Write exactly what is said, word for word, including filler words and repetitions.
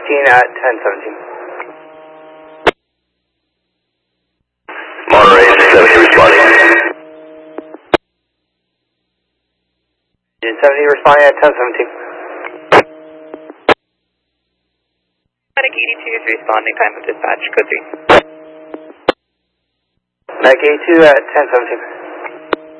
fifteen at ten seventeen. Monterey seventy responding. Engine seventy responding at ten seventeen. Medic eighty-two is responding, time of dispatch, code three. Medic eighty-two at ten seventeen.